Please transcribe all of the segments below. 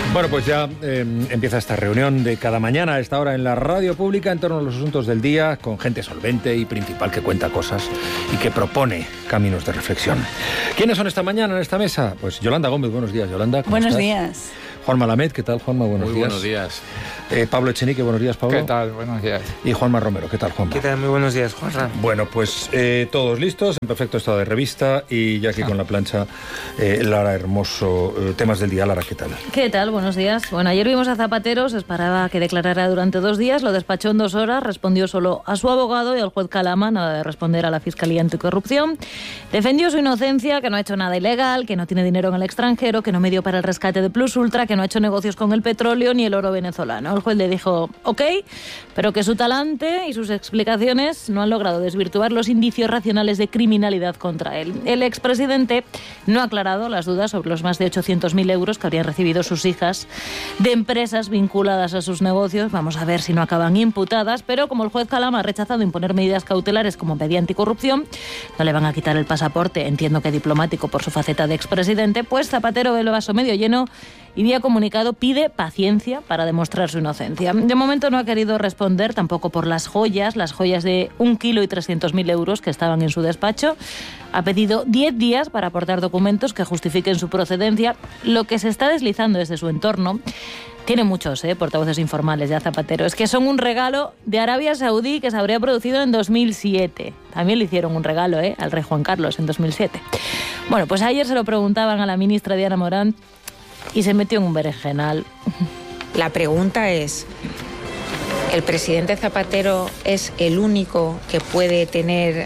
Bueno, pues ya empieza esta reunión de cada mañana a esta hora en la radio pública en torno a los asuntos del día, con gente solvente y principal que cuenta cosas y que propone caminos de reflexión. ¿Quiénes son esta mañana en esta mesa? Pues Yolanda Gómez, buenos días, Yolanda. ¿Cómo Buenos estás? días. Juan Malamed, ¿qué tal, Juanma? Buenos días. Buenos días. Pablo Echenique, buenos días, Pablo. ¿Qué tal? Buenos días. Y Juanma Romero, ¿qué tal, Juanma? ¿Qué tal? Muy buenos días, Juanra. Bueno, pues todos listos, en perfecto estado de revista y ya aquí con la plancha Lara Hermoso. Temas del día, Lara, ¿qué tal? ¿Qué tal? Buenos días. Bueno, ayer vimos a Zapatero, se esperaba que declarara durante 2 días, lo despachó en 2 horas, respondió solo a su abogado y al juez Calama, nada de responder a la Fiscalía Anticorrupción. Defendió su inocencia, que no ha hecho nada ilegal, que no tiene dinero en el extranjero, que no me dio para el rescate de Plus Ultra, que no ha hecho negocios con el petróleo ni el oro venezolano. El juez le dijo, ok, pero que su talante y sus explicaciones no han logrado desvirtuar los indicios racionales de criminalidad contra él. El expresidente no ha aclarado las dudas sobre los más de 800.000 euros que habrían recibido sus hijas de empresas vinculadas a sus negocios. Vamos a ver si no acaban imputadas, pero como el juez Calama ha rechazado imponer medidas cautelares como medida anticorrupción, no le van a quitar el pasaporte, entiendo que diplomático por su faceta de expresidente, pues Zapatero ve el vaso medio lleno y vía comunicado pide paciencia para demostrar su inocencia. De momento no ha querido responder tampoco por las joyas de 1,3 kg que estaban en su despacho. Ha pedido 10 días para aportar documentos que justifiquen su procedencia. Lo que se está deslizando desde su entorno, tiene muchos portavoces informales ya Zapatero, es que son un regalo de Arabia Saudí que se habría producido en 2007. También le hicieron un regalo al rey Juan Carlos en 2007. Bueno, pues ayer se lo preguntaban a la ministra Diana Morant y se metió en un berenjenal. La pregunta es, ¿el presidente Zapatero es el único que puede tener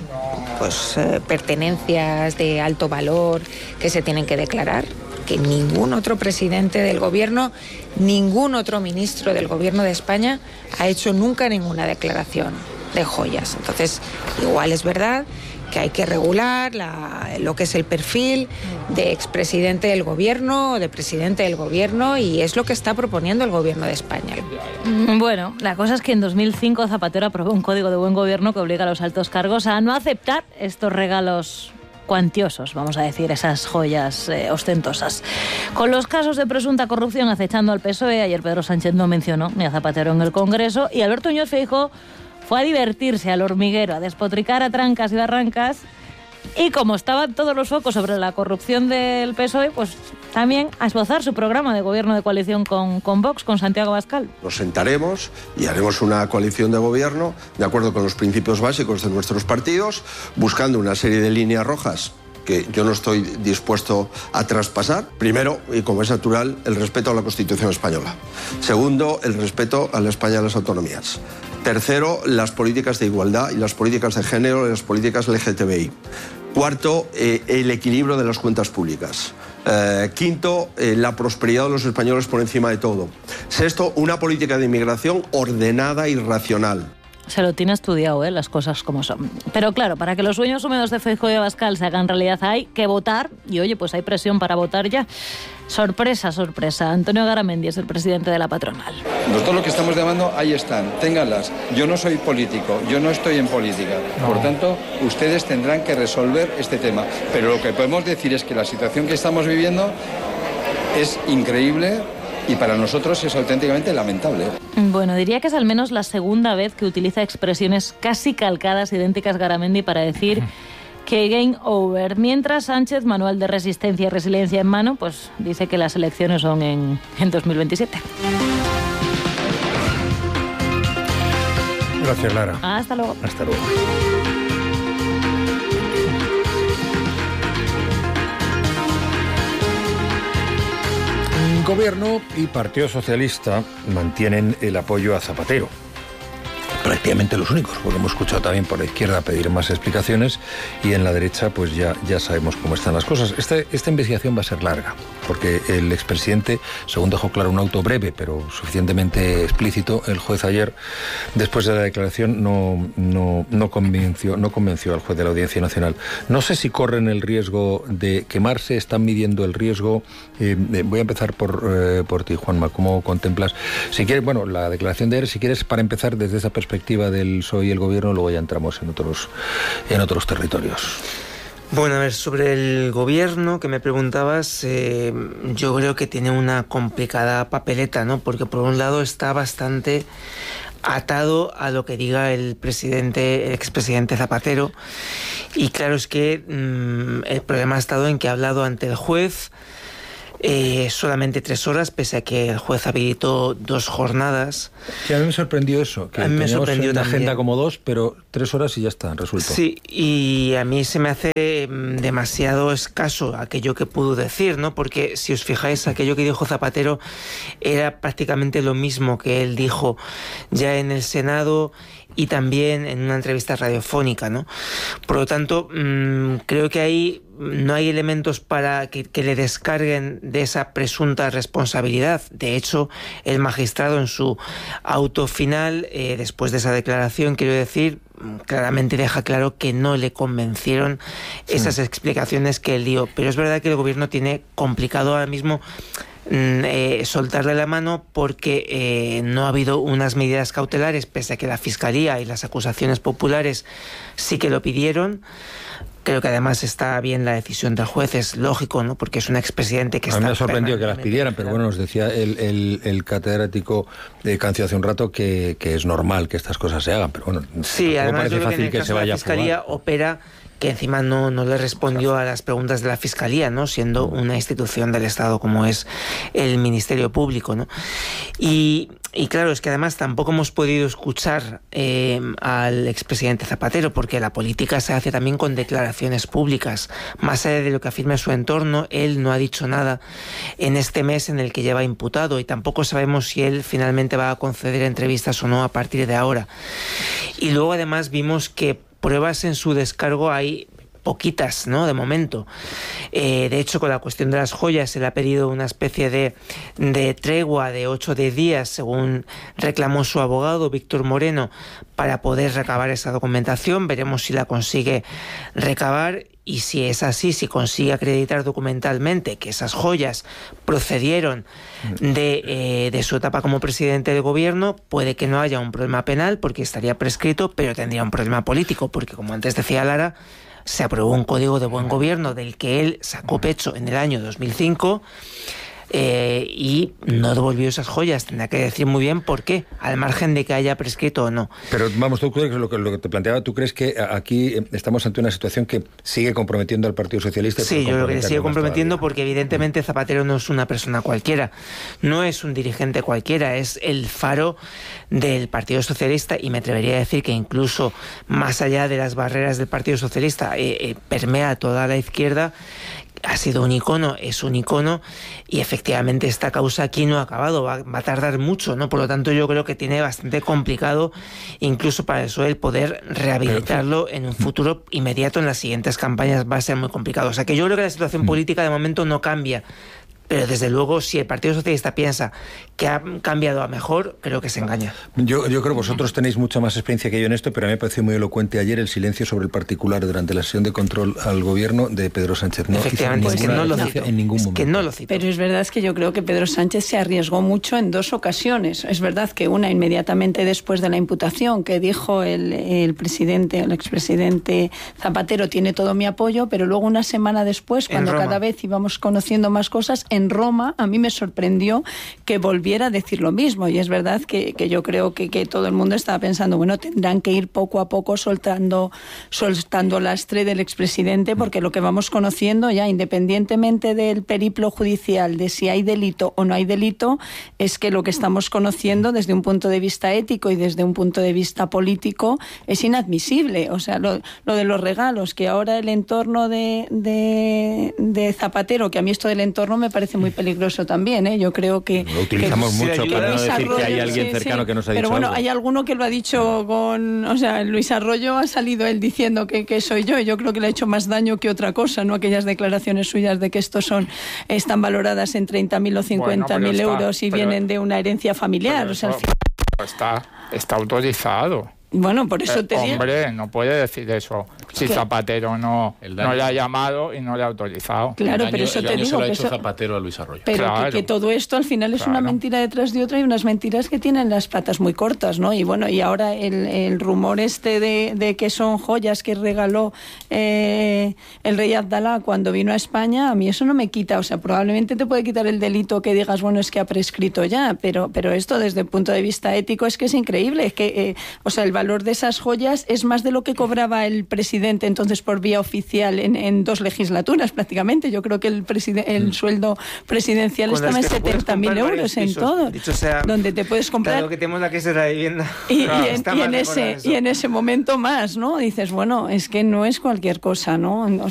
pertenencias de alto valor que se tienen que declarar? Que ningún otro presidente del gobierno, ningún otro ministro del gobierno de España ha hecho nunca ninguna declaración de joyas. Entonces, igual es verdad que hay que regular lo que es el perfil de expresidente del gobierno o de presidente del gobierno, y es lo que está proponiendo el gobierno de España. Bueno, la cosa es que en 2005 Zapatero aprobó un código de buen gobierno que obliga a los altos cargos a no aceptar estos regalos cuantiosos, vamos a decir, esas joyas ostentosas. Con los casos de presunta corrupción acechando al PSOE, ayer Pedro Sánchez no mencionó ni a Zapatero en el Congreso y Alberto Núñez Feijóo fue a divertirse al hormiguero, a despotricar a trancas y barrancas, y como estaban todos los focos sobre la corrupción del PSOE, pues también a esbozar su programa de gobierno de coalición con Vox, con Santiago Abascal. Nos sentaremos y haremos una coalición de gobierno de acuerdo con los principios básicos de nuestros partidos, buscando una serie de líneas rojas que yo no estoy dispuesto a traspasar. Primero, y como es natural, el respeto a la Constitución española. Segundo, el respeto a la España de las autonomías. Tercero, las políticas de igualdad y las políticas de género y las políticas LGTBI. Cuarto, el equilibrio de las cuentas públicas. Quinto, la prosperidad de los españoles por encima de todo. Sexto, una política de inmigración ordenada y racional. Se lo tiene estudiado, las cosas como son. Pero claro, para que los sueños húmedos de Feijóo y Abascal se hagan realidad hay que votar, y oye, pues hay presión para votar ya. Sorpresa, sorpresa. Antonio Garamendi es el presidente de la patronal. Nosotros lo que estamos llamando, ahí están, ténganlas. Yo no soy político, yo no estoy en política. Por tanto, ustedes tendrán que resolver este tema. Pero lo que podemos decir es que la situación que estamos viviendo es increíble y para nosotros es auténticamente lamentable. Bueno, diría que es al menos la segunda vez que utiliza expresiones casi calcadas, idénticas Garamendi, para decir que game over. Mientras Sánchez, manual de resistencia y resiliencia en mano, pues dice que las elecciones son en 2027. Gracias, Lara. Hasta luego. Hasta luego. Gobierno y Partido Socialista mantienen el apoyo a Zapatero. Prácticamente los únicos, porque hemos escuchado también por la izquierda pedir más explicaciones y en la derecha pues ya sabemos cómo están las cosas. Esta investigación va a ser larga, porque el expresidente, según dejó claro un auto breve pero suficientemente explícito, el juez ayer, después de la declaración, no convenció al juez de la Audiencia Nacional. No sé si corren el riesgo de quemarse, están midiendo el riesgo. Voy a empezar por ti, Juanma. ¿Cómo contemplas? Si quieres, bueno, la declaración de ayer, si quieres, para empezar desde esa perspectiva del PSOE y el gobierno, luego ya entramos en otros territorios. Bueno, a ver, sobre el gobierno que me preguntabas, yo creo que tiene una complicada papeleta, ¿no? Porque por un lado está bastante atado a lo que diga el expresidente Zapatero, y claro, es que el problema ha estado en que ha hablado ante el juez solamente 3 horas, pese a que el juez habilitó 2 jornadas. Sí, a mí me sorprendió eso, que teníamos en la agenda como 2, pero 3 horas y ya está, resuelto. Sí, y a mí se me hace demasiado escaso aquello que pudo decir, ¿no? Porque si os fijáis, aquello que dijo Zapatero era prácticamente lo mismo que él dijo ya en el Senado y también en una entrevista radiofónica, ¿no? Por lo tanto, creo que ahí no hay elementos para que le descarguen de esa presunta responsabilidad. De hecho, el magistrado en su auto final, después de esa declaración, quiero decir, claramente deja claro que no le convencieron esas explicaciones que él dio. Pero es verdad que el gobierno tiene complicado ahora mismo soltarle la mano, porque no ha habido unas medidas cautelares, pese a que la Fiscalía y las acusaciones populares sí que lo pidieron. Creo que además está bien la decisión del juez, es lógico, ¿no? Porque es un expresidente que está... A mí me ha sorprendido que las pidieran, pero bueno, nos decía el catedrático de Cancio hace un rato que es normal que estas cosas se hagan, pero bueno, sí, además parece fácil que se vaya a probar. La Fiscalía opera, que encima no le respondió a las preguntas de la Fiscalía, ¿no? Siendo una institución del Estado como es el Ministerio Público, ¿no? Y claro, es que además tampoco hemos podido escuchar al expresidente Zapatero, porque la política se hace también con declaraciones públicas. Más allá de lo que afirma su entorno, él no ha dicho nada en este mes en el que lleva imputado, y tampoco sabemos si él finalmente va a conceder entrevistas o no a partir de ahora. Y luego además vimos que pruebas en su descargo hay poquitas, ¿no? De momento. De hecho, con la cuestión de las joyas, se le ha pedido una especie de tregua de 8 días, según reclamó su abogado, Víctor Moreno, para poder recabar esa documentación. Veremos si la consigue recabar, y si es así, si consigue acreditar documentalmente que esas joyas procedieron de su etapa como presidente del gobierno, puede que no haya un problema penal, porque estaría prescrito, pero tendría un problema político, porque, como antes decía Lara, se aprobó un código de buen gobierno del que él sacó pecho en el año 2005 y no devolvió esas joyas. Tendrá que decir muy bien por qué, al margen de que haya prescrito o no. Pero vamos, tú crees lo que te planteaba, ¿tú crees que aquí estamos ante una situación que sigue comprometiendo al Partido Socialista? Sí, yo creo que le sigue comprometiendo, porque evidentemente Zapatero no es una persona cualquiera, no es un dirigente cualquiera, es el faro del Partido Socialista, y me atrevería a decir que incluso más allá de las barreras del Partido Socialista, permea toda la izquierda. Ha sido un icono, es un icono, y efectivamente esta causa aquí no ha acabado, va a tardar mucho, ¿no? Por lo tanto, yo creo que tiene bastante complicado, incluso para el PSOE, el poder rehabilitarlo en un futuro inmediato. En las siguientes campañas va a ser muy complicado. O sea que yo creo que la situación política de momento no cambia. Pero desde luego, si el Partido Socialista piensa que ha cambiado a mejor, creo que se engaña. Yo creo que vosotros tenéis mucha más experiencia que yo en esto, pero a mí me pareció muy elocuente ayer el silencio sobre el particular durante la sesión de control al gobierno de Pedro Sánchez. No, efectivamente, es que no lo cito en ningún momento. Que no lo cito. Pero es verdad que yo creo que Pedro Sánchez se arriesgó mucho en 2 ocasiones. Es verdad que una inmediatamente después de la imputación, que dijo el expresidente Zapatero, tiene todo mi apoyo, pero luego una semana después, cuando cada vez íbamos conociendo más cosas, en Roma a mí me sorprendió que volviera a decir lo mismo, y es verdad que yo creo que todo el mundo estaba pensando, bueno, tendrán que ir poco a poco soltando lastre del expresidente, porque lo que vamos conociendo ya, independientemente del periplo judicial, de si hay delito o no hay delito, es que lo que estamos conociendo desde un punto de vista ético y desde un punto de vista político es inadmisible. O sea, lo de los regalos, que ahora el entorno de Zapatero, que a mí esto del entorno me parece muy peligroso también, ¿eh? Yo creo que... Lo utilizamos mucho para no decir que hay alguien cercano que nos ha dicho. Pero bueno, algo. Hay alguno que lo ha dicho con... O sea, Luis Arroyo ha salido él diciendo que soy yo, y yo creo que le ha hecho más daño que otra cosa, ¿no? Aquellas declaraciones suyas de que están valoradas en 30.000 o 50.000 euros y vienen de una herencia familiar. O sea, está autorizado. Bueno, por eso te digo. Hombre, no puede decir eso. Si Zapatero no le ha llamado y no le ha autorizado. Claro, pero eso te digo. Se lo ha hecho Zapatero a Luis Arroyo. Pero claro, que todo esto al final es una mentira detrás de otra, y unas mentiras que tienen las patas muy cortas, ¿no? Y bueno, y ahora el rumor de que son joyas que regaló el rey Abdalá cuando vino a España, a mí eso no me quita. O sea, probablemente te puede quitar el delito que digas, bueno, es que ha prescrito ya, pero esto desde el punto de vista ético es que es increíble. Es que, o sea, el valor de esas joyas es más de lo que cobraba el presidente entonces por vía oficial en 2 legislaturas prácticamente. Yo creo que el sueldo presidencial estaba en 70.000 euros en todo, donde te puedes comprar. Claro, que tenemos la crisis de la vivienda. Y en ese momento más, ¿no? Dices, bueno, es que no es cualquier cosa, ¿no? O